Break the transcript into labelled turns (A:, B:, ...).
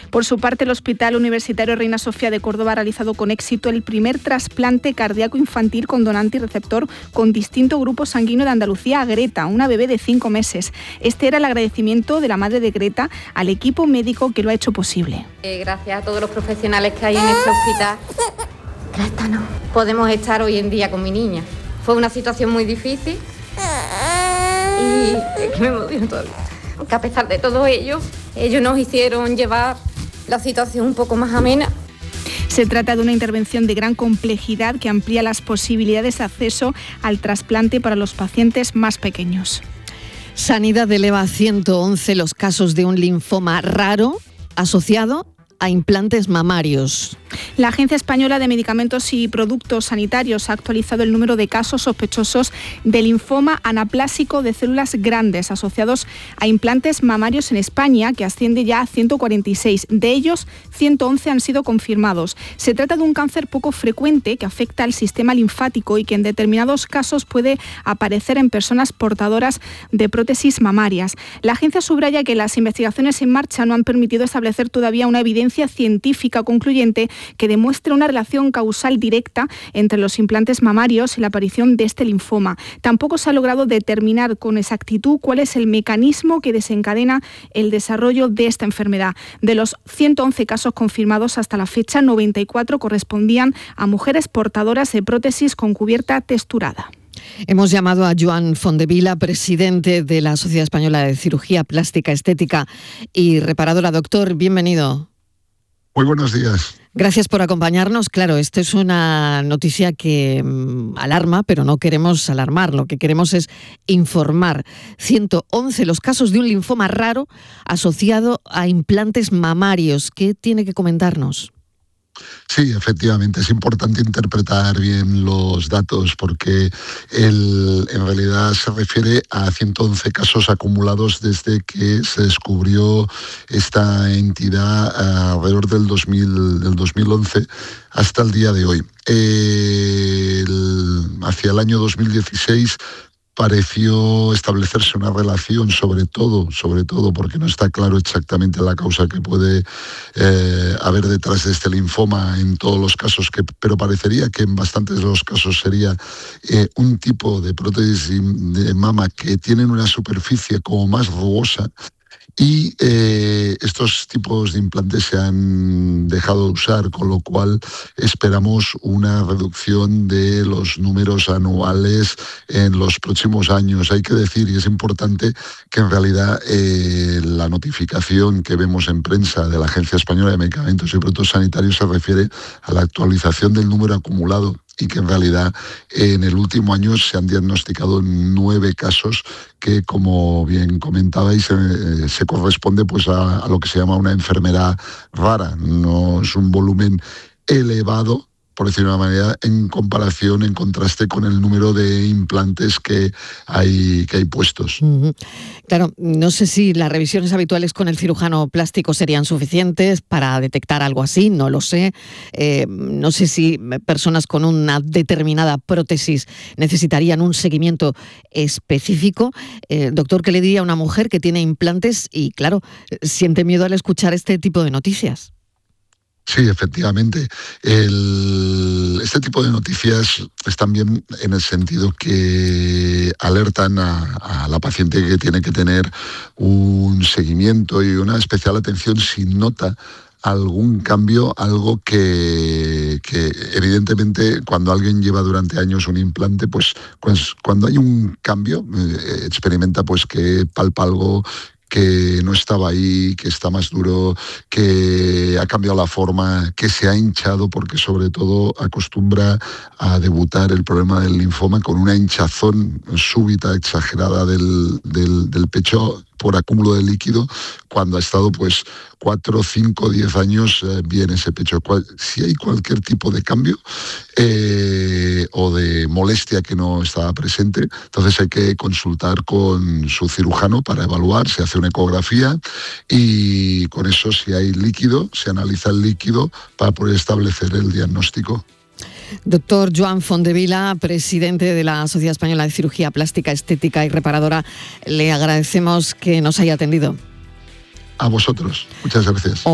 A: Por su parte, el Hospital Universitario Reina Sofía de Córdoba ha realizado con éxito el primer trasplante cardíaco infantil con donante y receptor con distinto grupo sanguíneo de Andalucía a Greta, una bebé de 5 meses. Este era el agradecimiento de la madre de Greta al equipo médico que lo ha hecho posible.
B: Gracias a todos los profesionales que hay en este hospital, Greta, no podemos estar hoy en día con mi niña. Fue una situación muy difícil y es que me emociono todavía. Aunque a pesar de todo ellos nos hicieron llevar la situación un poco más amena.
A: Se trata de una intervención de gran complejidad que amplía las posibilidades de acceso al trasplante para los pacientes más pequeños.
C: Sanidad eleva a 111 los casos de un linfoma raro asociado a implantes mamarios.
A: La Agencia Española de Medicamentos y Productos Sanitarios ha actualizado el número de casos sospechosos de linfoma anaplásico de células grandes asociados a implantes mamarios en España, que asciende ya a 146. De ellos, 111 han sido confirmados. Se trata de un cáncer poco frecuente que afecta al sistema linfático y que en determinados casos puede aparecer en personas portadoras de prótesis mamarias. La agencia subraya que las investigaciones en marcha no han permitido establecer todavía una evidencia científica concluyente que demuestre una relación causal directa entre los implantes mamarios y la aparición de este linfoma. Tampoco se ha logrado determinar con exactitud cuál es el mecanismo que desencadena el desarrollo de esta enfermedad. De los 111 casos confirmados hasta la fecha, 94 correspondían a mujeres portadoras de prótesis con cubierta texturada.
C: Hemos llamado a Joan Fondevila, presidente de la Sociedad Española de Cirugía Plástica, Estética y Reparadora. Doctor, bienvenido.
D: Muy buenos días.
C: Gracias por acompañarnos. Claro, esto es una noticia que alarma, pero no queremos alarmar. Lo que queremos es informar. 111 los casos de un linfoma raro asociado a implantes mamarios. ¿Qué tiene que comentarnos?
D: Sí, efectivamente, es importante interpretar bien los datos porque en realidad se refiere a 111 casos acumulados desde que se descubrió esta entidad alrededor del 2011 hasta el día de hoy. Hacia el año 2016 pareció establecerse una relación, sobre todo porque no está claro exactamente la causa que puede haber detrás de este linfoma en todos los casos, pero parecería que en bastantes de los casos sería un tipo de prótesis de mama que tienen una superficie como más rugosa. Y estos tipos de implantes se han dejado de usar, con lo cual esperamos una reducción de los números anuales en los próximos años. Hay que decir, y es importante, que en realidad la notificación que vemos en prensa de la Agencia Española de Medicamentos y Productos Sanitarios se refiere a la actualización del número acumulado y que en realidad en el último año se han diagnosticado 9 casos que, como bien comentabais, se corresponde pues a lo que se llama una enfermedad rara. No es un volumen elevado, por decirlo de una manera, en comparación, en contraste con el número de implantes que hay puestos.
C: Claro, no sé si las revisiones habituales con el cirujano plástico serían suficientes para detectar algo así, no lo sé. No sé si personas con una determinada prótesis necesitarían un seguimiento específico. Doctor, ¿qué le diría a una mujer que tiene implantes y, claro, siente miedo al escuchar este tipo de noticias?
D: Sí, efectivamente. Este tipo de noticias están bien en el sentido que alertan a la paciente que tiene que tener un seguimiento y una especial atención si nota algún cambio, algo que evidentemente cuando alguien lleva durante años un implante, pues cuando hay un cambio, experimenta pues que palpa algo que no estaba ahí, que está más duro, que ha cambiado la forma, que se ha hinchado, porque sobre todo acostumbra a debutar el problema del linfoma con una hinchazón súbita, exagerada del pecho por acúmulo de líquido, cuando ha estado pues 4, 5, 10 años bien ese pecho. Si hay cualquier tipo de cambio o de molestia que no estaba presente, entonces hay que consultar con su cirujano para evaluar, se hace una ecografía y con eso, si hay líquido, se analiza el líquido para poder establecer el diagnóstico.
C: Doctor Joan Fondevila, presidente de la Sociedad Española de Cirugía Plástica, Estética y Reparadora, le agradecemos que nos haya atendido.
D: A vosotros. Muchas gracias.